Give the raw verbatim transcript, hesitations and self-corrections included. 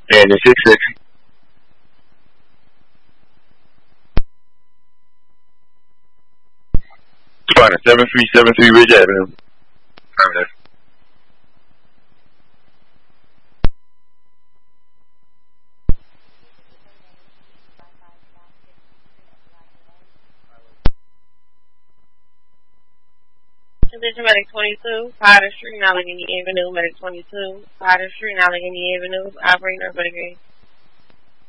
And the six six. Find a seven three seven three Ridge Avenue. Terminus. Condition Medic twenty-two, Potter Street, Allegheny Avenue, Medic twenty-two, Potter Street, Allegheny Avenue, operating everybody green.